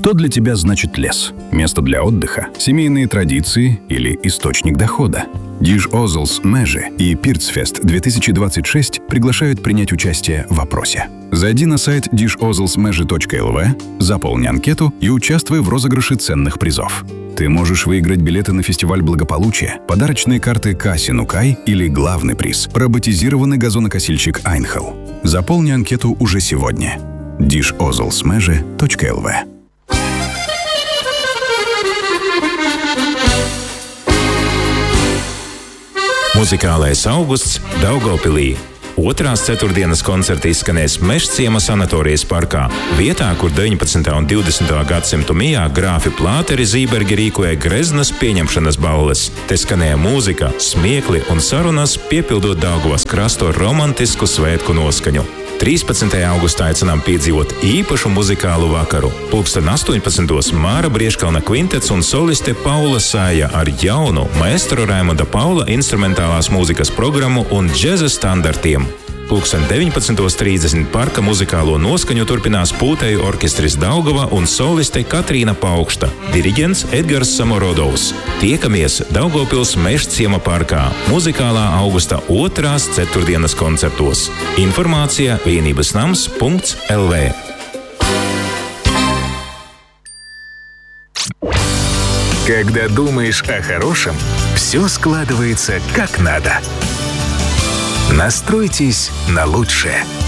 Что для тебя значит лес? Место для отдыха, семейные традиции или источник дохода? Диж Озлс Межи и Пирцфест 2026 приглашают принять участие в опросе. Зайди на сайт dishozlsmeji.lv, заполни анкету и участвуй в розыгрыше ценных призов. Ты можешь выиграть билеты на фестиваль благополучия, подарочные карты Касси Нукай или главный приз – роботизированный газонокосильщик Айнхел. Заполни анкету уже сегодня. dishozlsmeji.lv. Muzikālais augusts Daugavpilī. Otrās ceturtdienas koncerti izskanēs Mežciema sanatorijas parkā, vietā, kur 19. un 20. gadsimtu mijā grāfi Plāteri Zībergi rīkoja greznas pieņemšanas balles. Te skanēja mūzika, smiekli un sarunas, piepildot Daugavas krastu romantisku svētku noskaņu. 13. augustā aicinām piedzīvot īpašu muzikālu vakaru. Pulksten 18. Māra Brieškalna kvintets un soliste Paula Sāja ar jaunu maestro Raimonda Paula instrumentālās mūzikas programmu un džeza standartiem. Pulksten 19.30 parka muzikālo noskaņu turpinās pūtēju orķestris Daugava un soliste Katrīna Paukšta, diriģents Edgars Samorodovs. Tiekamies Daugavpils Mežciema parkā, muzikālā augusta otrās ceturtdienas koncertos. Informācija vienībasnams.lv. Когда думаешь о хорошем, все складывается как надо. Настройтесь на лучшее.